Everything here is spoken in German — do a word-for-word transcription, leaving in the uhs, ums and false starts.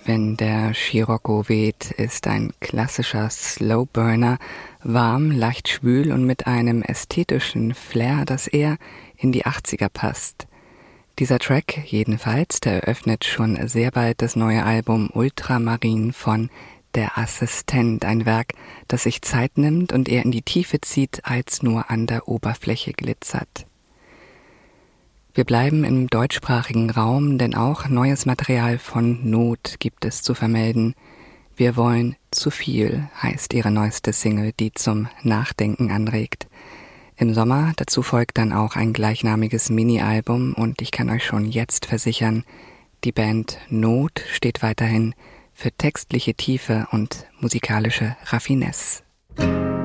Wenn der Scirocco weht, ist ein klassischer Slowburner, warm, leicht schwül und mit einem ästhetischen Flair, das eher in die achtziger passt. Dieser Track jedenfalls, der eröffnet schon sehr bald das neue Album Ultramarin von Der Assistent, ein Werk, das sich Zeit nimmt und eher in die Tiefe zieht, als nur an der Oberfläche glitzert. Wir bleiben im deutschsprachigen Raum, denn auch neues Material von Not gibt es zu vermelden. Wir wollen zu viel, heißt ihre neueste Single, die zum Nachdenken anregt. Im Sommer dazu folgt dann auch ein gleichnamiges Mini-Album und ich kann euch schon jetzt versichern, die Band Not steht weiterhin für textliche Tiefe und musikalische Raffinesse.